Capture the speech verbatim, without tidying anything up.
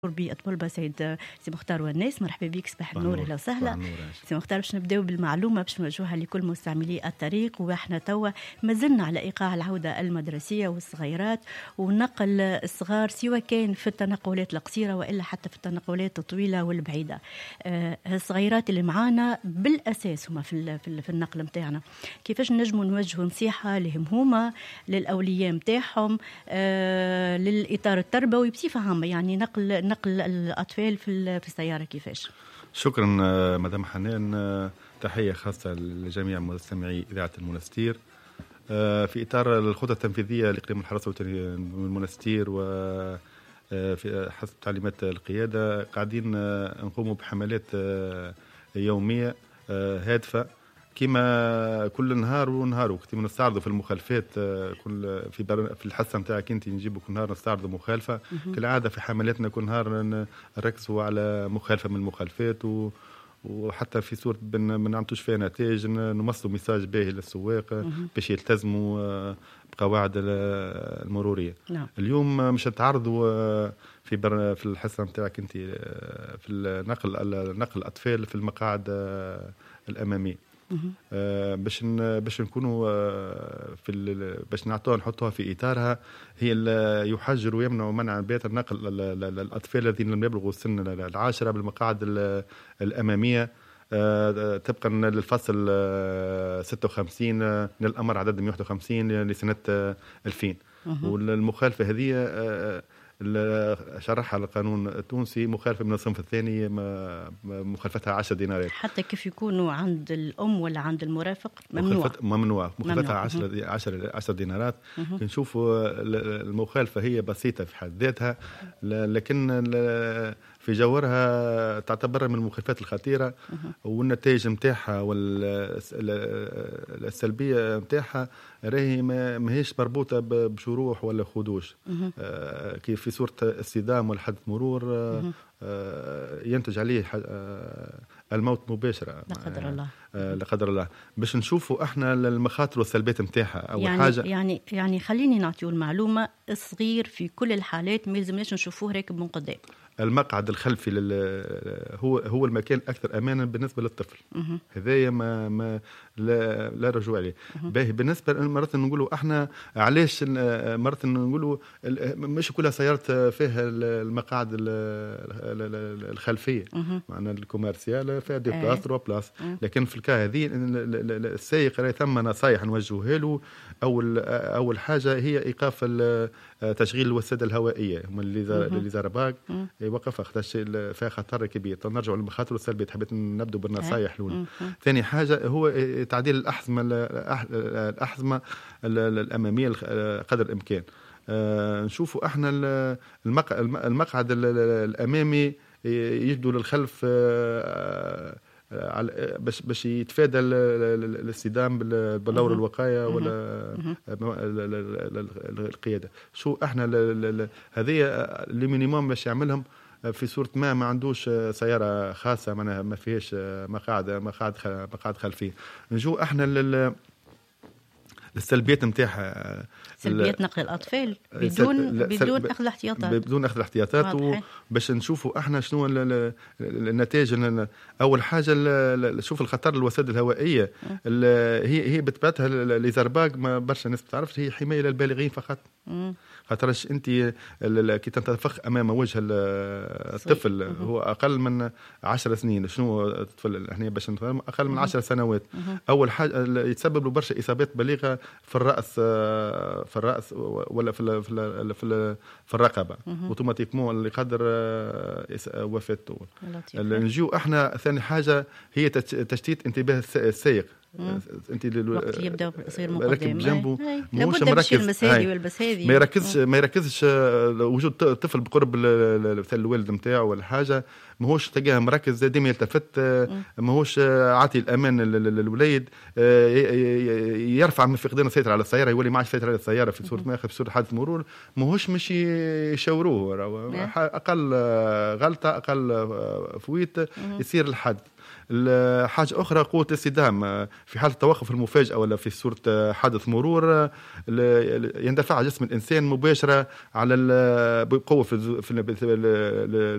بأطبلبة سيد سي مختار والناس. مرحبا بك، صباح النور، اهلا وسهلا سي مختار. باش نبداو بالمعلومه باش نوجهها لكل مستعملي الطريق، واحنا توا مازلنا على ايقاع العوده المدرسيه والصغيرات ونقل الصغار، سواء كان في التنقلات القصيره والا حتى في التنقلات الطويله والبعيده. آه الصغيرات اللي معانا بالاساس هما في في النقل نتاعنا، كيفاش نجموا نوجهوا نصيحه لهم هما للاولياء نتاعهم، آه للاطار التربوي بصفه عامه، يعني نقل نقل الأطفال في في السيارة كيفاش؟ شكرا مدام حنان، تحية خاصة لجميع مستمعي إذاعة المنستير. في إطار الخطة التنفيذية لإقليم الحرس والمنستير وفي حسب تعليمات القيادة قاعدين نقوموا بحملات يومية هادفة كما كل نهار ونهار، وقت نستعرضوا في المخالفات كل في في الحصه نتاعك انت نجيبوا كل نهار نستعرضوا مخالفه. كالعاده في حملاتنا كل نهار نركزوا على مخالفه من المخالفات، و وحتى في صورة ما نعمتوش فيها نتائج نوصلوا ميساج باهي للسواق باش يلتزموا بقواعد المروريه. نعم. اليوم مش هتعرضوا في بر... في الحصه نتاعك انت في النقل نقل الاطفال في المقاعد الاماميه. آه باش باش نكونوا آه في باش نعطوها نحطوها في اطارها، هي يحجر ويمنع منع بيت النقل الاطفال الذين لم يبلغوا سن العاشره بالمقاعد الاماميه آه طبقا للفصل آه ستة وخمسين من الامر عدد مئة وواحد وخمسين لسنه آه ألفين. والمخالفه هذه آه شرحها القانون التونسي مخالفة من الصنف الثاني مخالفتها عشر دينارات، حتى كيف يكونوا عند الأم ولا عند المرافق ممنوع ممنوع مخالفتها عشر عشر عشر دينارات. نشوفوا المخالفة هي بسيطة في حد ذاتها، لكن في جوهرها تعتبر من المخالفات الخطيرة، والنتائج متاعها والسلبية متاعها راهي ما هيش مربوطة بشروح ولا خدوش. آه كيف في صورة الصدام والحادث مرور آه آه ينتج عليه آه الموت مباشرة لا قدر الله. آه لا قدر الله. باش نشوفوا احنا المخاطر والسلبيات متاعها. اول يعني حاجة يعني يعني خليني نعطيو المعلومة، الصغير في كل الحالات ما يلزمناش نشوفوه راكب من قدام. المقعد الخلفي لل... هو هو المكان الاكثر امانا بالنسبه للطفل. هذايا ما ما لا, لا رجوع عليه. باهي بالنسبه مرات نقولوا احنا علاش مرات نقولوا مش كلها سيارات فيها المقاعد الخلفيه، معنا الكوميرسيال فيها دي بلاس تروا بلاس، لكن في الكا هذه السائق راه ثم نصائح نوجهها له. اول اول حاجه هي ايقاف تشغيل الوساده الهوائيه، هم اللي اللي زرباك يوقف خاطرش فيها خطر كبير. نرجعوا للمخاطر السلبيه، حبيت نبدو بالنصائح الاولى. ثاني حاجه هو تعديل الاحزمه الاحزمه الاماميه قدر الامكان. أه نشوفوا احنا المقعد الامامي يجدوا للخلف أه باش باش يتفادى الاصطدام بالدور الوقايه ولا القياده. شو احنا هذه اللي مينيموم باش يعملهم في صورة ما ما عندوش سيارة خاصة معناها ما فيهاش مقاعد مقاعد مقاعد خلفية. نجو احنا للسلبيات نتاعها، سلبيات نقل الأطفال بدون بدون أخذ الاحتياطات بدون أخذ الاحتياطات باش نشوفوا احنا شنو النتائج. أول حاجة شوف الخطر الوسائد الهوائية هي هي بتبعتها ليزرباك ما برشا ناس بتعرفش، هي حماية للبالغين فقط. خاطرش انت كي تنتفخ امام وجه الطفل هو اقل من عشر سنين. شنو الطفل احنا باش نفهم اقل من عشر سنوات؟ اول حاجه يتسبب له برشا اصابات بليغه في الراس في الراس ولا في في في, في الرقبه اوتوماتيكمون اللي يقدر وفاته. نجيو احنا ثاني حاجه هي تشتيت انتباه السائق. انت وقت يبدا يصير مقدم جنبه مش مركز المسادي والبس هذه ما يركزش ما يركزش وجود طفل بقرب الوالد نتاعو ولا حاجه، ماهوش تلقاه مركز ديما يلتفت، ماهوش عاطي الامان للوليد، يرفع من فقدان السيطره على السياره، يولي ما عادش يسيطر على السياره في صوره ما في صوره حادث مرور، ماهوش مش يشاوروه اقل غلطه اقل فويت يصير الحد. حاجة أخرى قوة الاصطدام في حالة التوقف المفاجئ ولا في صورة حادث مرور يندفع جسم الإنسان مباشرة على بقوة في